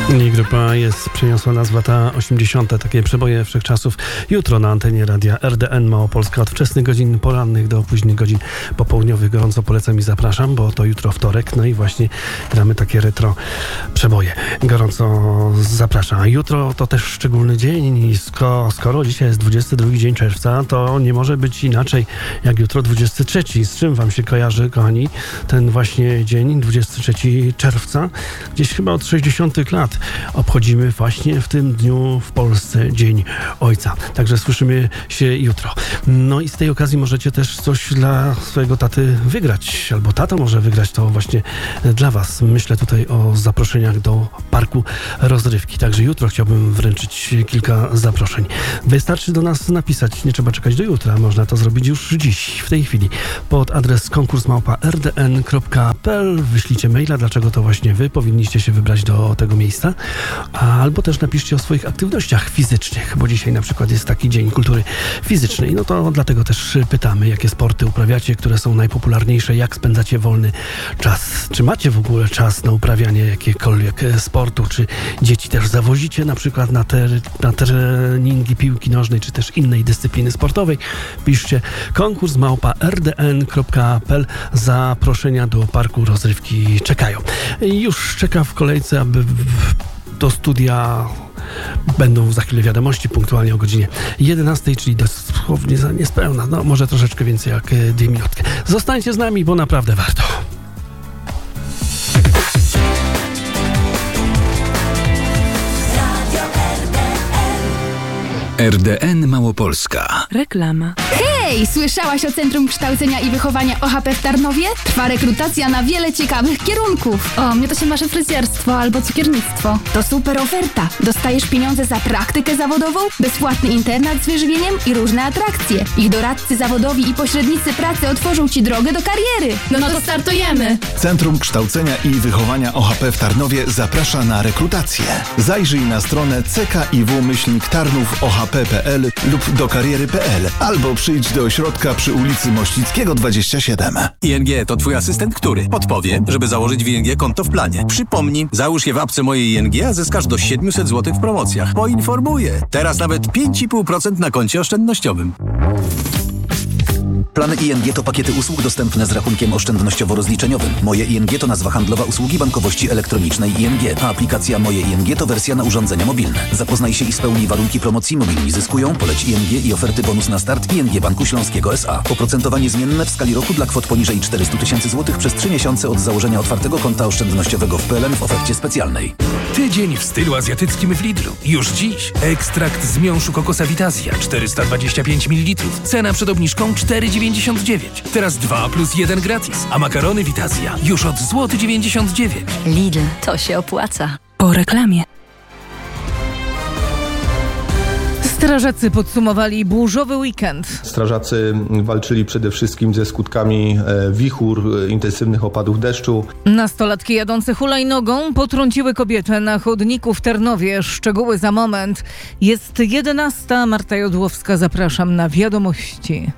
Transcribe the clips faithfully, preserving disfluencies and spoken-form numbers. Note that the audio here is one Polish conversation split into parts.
I grupa jest, przeniosła nazwa ta osiemdziesiąte, takie przeboje wszechczasów. Jutro na antenie radia R D N Małopolska od wczesnych godzin porannych do późnych godzin popołudniowych. Gorąco polecam i zapraszam, bo to jutro wtorek, no i właśnie gramy takie retro przeboje. Gorąco zapraszam. A jutro to też szczególny dzień. Skoro, skoro dzisiaj jest dwudziesty drugi dzień czerwca, to nie może być inaczej jak jutro dwudziesty trzeci. Z czym wam się kojarzy, kochani, ten właśnie dzień, dwudziestego trzeciego czerwca? Gdzieś chyba od sześćdziesiątych lat obchodzimy właśnie w tym dniu w Polsce Dzień Ojca. Także słyszymy się jutro. No i z tej okazji możecie też coś dla swojego taty wygrać, albo tata może wygrać to właśnie dla was. Myślę tutaj o zaproszeniach do parku rozrywki. Także jutro chciałbym wręczyć kilka zaproszeń. Wystarczy do nas napisać, nie trzeba czekać do jutra, można to zrobić już dziś, w tej chwili, pod adres konkurs małpa r d n kropka p l. Wyślijcie maila, dlaczego to właśnie wy powinniście się wybrać do tego miejsca. Albo też napiszcie o swoich aktywnościach fizycznych, bo dzisiaj na przykład jest taki dzień kultury fizycznej. No to dlatego też pytamy, jakie sporty uprawiacie, które są najpopularniejsze, jak spędzacie wolny czas. Czy macie w ogóle czas na uprawianie jakiegokolwiek sportu? Czy dzieci też zawozicie na przykład na, ter, na treningi piłki nożnej, czy też innej dyscypliny sportowej? Piszcie konkurs małpa r d n kropka p l. Zaproszenia do parku rozrywki czekają. Już czeka w kolejce, aby do studia będą za chwilę wiadomości punktualnie o godzinie jedenastej, czyli dosłownie za niespełna, no może troszeczkę więcej jak dwie minutki. Zostańcie z nami, bo naprawdę warto. R D N Małopolska. Reklama. Hej! Słyszałaś o Centrum Kształcenia i Wychowania O H P w Tarnowie? Trwa rekrutacja na wiele ciekawych kierunków. O, mnie to się marzy fryzjerstwo albo cukiernictwo. To super oferta. Dostajesz pieniądze za praktykę zawodową, bezpłatny internat z wyżywieniem i różne atrakcje. Ich doradcy zawodowi i pośrednicy pracy otworzą Ci drogę do kariery. No, no to startujemy! Centrum Kształcenia i Wychowania O H P w Tarnowie zaprasza na rekrutację. Zajrzyj na stronę c k i w myślnik tarnów o h p kropka p l lub do kariery kropka p l albo przyjdź do ośrodka przy ulicy Mościckiego dwadzieścia siedem. I N G to twój asystent, który podpowie, żeby założyć w I N G konto w planie. Przypomnij, załóż je w apce mojej I N G, a zyskasz do siedemset złotych w promocjach. Poinformuję. Teraz nawet pięć i pół procent na koncie oszczędnościowym. Plany I N G to pakiety usług dostępne z rachunkiem oszczędnościowo-rozliczeniowym. Moje I N G to nazwa handlowa usługi bankowości elektronicznej I N G, a aplikacja Moje I N G to wersja na urządzenia mobilne. Zapoznaj się i spełnij warunki promocji Mobilni Zyskują, poleć I N G i oferty bonus na start I N G Banku Śląskiego S A. Oprocentowanie zmienne w skali roku dla kwot poniżej czterysta tysięcy złotych przez trzy miesiące od założenia otwartego konta oszczędnościowego w P L N w ofercie specjalnej. Tydzień w stylu azjatyckim w Lidlu. Już dziś ekstrakt z miąższu kokosa Vitazja czterysta dwadzieścia pięć mililitrów. Cena przed obniżką cztery dziewięćdziesiąt dziewięć. Teraz dwa plus jeden gratis. A makarony Vitazja już od złoty dziewięćdziesiąt dziewięć. Lidl, to się opłaca. Po reklamie. Strażacy podsumowali burzowy weekend. Strażacy walczyli przede wszystkim ze skutkami wichur, intensywnych opadów deszczu. Nastolatki jadące hulajnogą potrąciły kobietę na chodniku w Tarnowie. Szczegóły za moment. Jest jedenasta. Marta Jodłowska, zapraszam na wiadomości.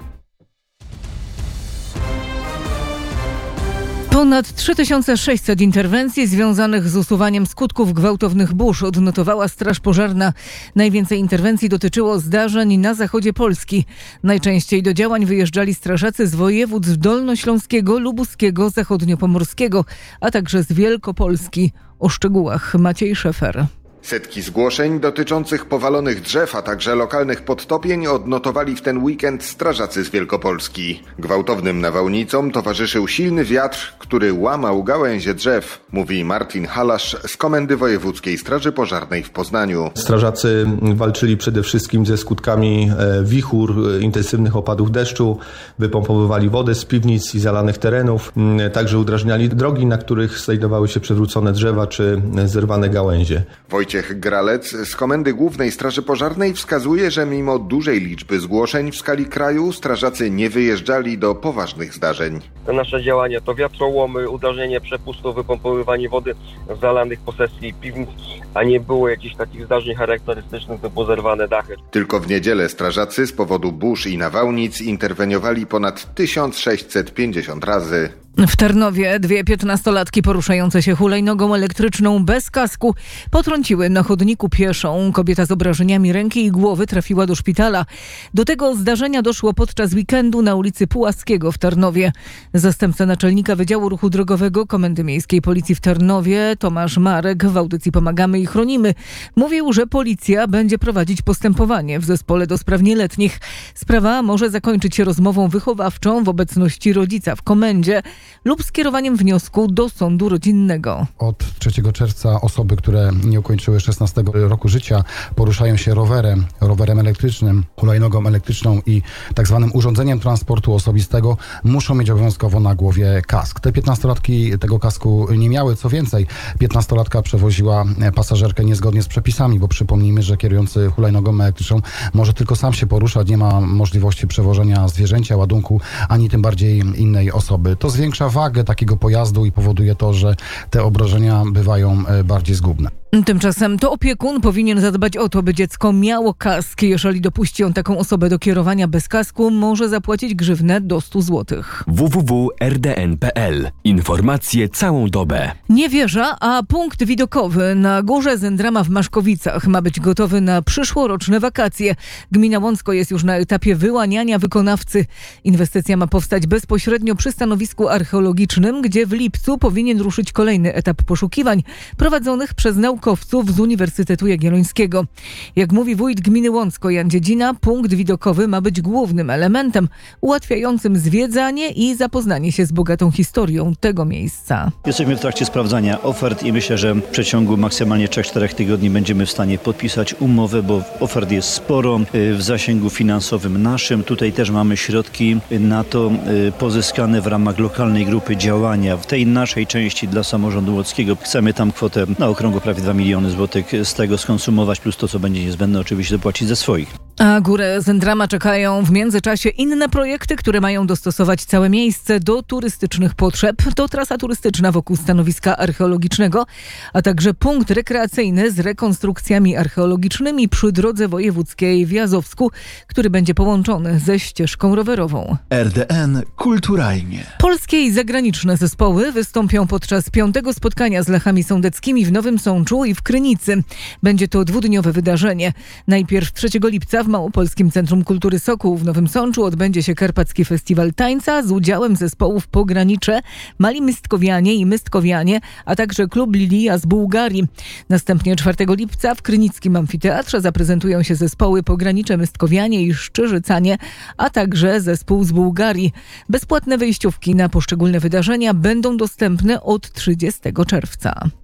Ponad trzy tysiące sześćset interwencji związanych z usuwaniem skutków gwałtownych burz odnotowała Straż Pożarna. Najwięcej interwencji dotyczyło zdarzeń na zachodzie Polski. Najczęściej do działań wyjeżdżali strażacy z województw dolnośląskiego, lubuskiego, zachodniopomorskiego, a także z Wielkopolski. O szczegółach Maciej Szefer. Setki zgłoszeń dotyczących powalonych drzew, a także lokalnych podtopień odnotowali w ten weekend strażacy z Wielkopolski. Gwałtownym nawałnicom towarzyszył silny wiatr, który łamał gałęzie drzew, mówi Martin Halasz z Komendy Wojewódzkiej Straży Pożarnej w Poznaniu. Strażacy walczyli przede wszystkim ze skutkami wichur, intensywnych opadów deszczu, wypompowywali wodę z piwnic i zalanych terenów, także udrażniali drogi, na których znajdowały się przewrócone drzewa czy zerwane gałęzie. Wojciech Gralec z Komendy Głównej Straży Pożarnej wskazuje, że mimo dużej liczby zgłoszeń w skali kraju strażacy nie wyjeżdżali do poważnych zdarzeń. Nasze działania to wiatrołomy, uderzenie przepustów, wypompowywanie wody z zalanych posesji piwnic, a nie było jakichś takich zdarzeń charakterystycznych typu zerwane dachy. Tylko w niedzielę strażacy z powodu burz i nawałnic interweniowali ponad tysiąc sześćset pięćdziesiąt razy. W Tarnowie dwie piętnastolatki poruszające się hulajnogą elektryczną bez kasku potrąciły na chodniku pieszą. Kobieta z obrażeniami ręki i głowy trafiła do szpitala. Do tego zdarzenia doszło podczas weekendu na ulicy Pułaskiego w Tarnowie. Zastępca naczelnika Wydziału Ruchu Drogowego Komendy Miejskiej Policji w Tarnowie, Tomasz Marek, w audycji Pomagamy i Chronimy, mówił, że policja będzie prowadzić postępowanie w zespole do spraw nieletnich. Sprawa może zakończyć się rozmową wychowawczą w obecności rodzica w komendzie lub skierowaniem wniosku do sądu rodzinnego. Od trzeciego czerwca osoby, które nie ukończyły szesnastego roku życia, poruszają się rowerem, rowerem elektrycznym, hulajnogą elektryczną i tak zwanym urządzeniem transportu osobistego, muszą mieć obowiązkowo na głowie kask. Te piętnastolatki tego kasku nie miały. Co więcej, piętnastolatka przewoziła pasażerkę niezgodnie z przepisami, bo przypomnijmy, że kierujący hulajnogą elektryczną może tylko sam się poruszać, nie ma możliwości przewożenia zwierzęcia, ładunku, ani tym bardziej innej osoby. To zwiększa wagę takiego pojazdu i powoduje to, że te obrażenia bywają bardziej zgubne. Tymczasem to opiekun powinien zadbać o to, by dziecko miało kask. Jeżeli dopuści on taką osobę do kierowania bez kasku, może zapłacić grzywnę do stu złotych. w w w kropka r d n kropka p l. Informacje całą dobę. Nie wieża, a punkt widokowy na Górze Zendrama w Maszkowicach ma być gotowy na przyszłoroczne wakacje. Gmina Łącko jest już na etapie wyłaniania wykonawcy. Inwestycja ma powstać bezpośrednio przy stanowisku archeologicznym, gdzie w lipcu powinien ruszyć kolejny etap poszukiwań prowadzonych przez naukowców z Uniwersytetu Jagiellońskiego. Jak mówi wójt gminy Łącko Jan Dziedzina, punkt widokowy ma być głównym elementem ułatwiającym zwiedzanie i zapoznanie się z bogatą historią tego miejsca. Jesteśmy w trakcie sprawdzania ofert i myślę, że w przeciągu maksymalnie trzech czterech tygodni będziemy w stanie podpisać umowę, bo ofert jest sporo w zasięgu finansowym naszym. Tutaj też mamy środki na to pozyskane w ramach lokalnej grupy działania. W tej naszej części dla samorządu łódzkiego chcemy tam kwotę na okrągło prawie dwa miliony złotych z tego skonsumować, plus to, co będzie niezbędne, oczywiście dopłacić ze swoich. A Górę Zendrama czekają w międzyczasie inne projekty, które mają dostosować całe miejsce do turystycznych potrzeb. To trasa turystyczna wokół stanowiska archeologicznego, a także punkt rekreacyjny z rekonstrukcjami archeologicznymi przy drodze wojewódzkiej w Jazowsku, który będzie połączony ze ścieżką rowerową. R D N kulturalnie. Polskie i zagraniczne zespoły wystąpią podczas piątego spotkania z Lechami Sądeckimi w Nowym Sączu i w Krynicy. Będzie to dwudniowe wydarzenie. Najpierw trzeciego lipca w Małopolskim Centrum Kultury Sokół w Nowym Sączu odbędzie się Karpacki Festiwal Tańca z udziałem zespołów Pogranicze, Mali Mystkowianie i Mystkowianie, a także klub Lilia z Bułgarii. Następnie czwartego lipca w Krynickim Amfiteatrze zaprezentują się zespoły Pogranicze, Mystkowianie i Szczyżycanie, a także zespół z Bułgarii. Bezpłatne wejściówki na poszczególne wydarzenia będą dostępne od trzydziestego czerwca.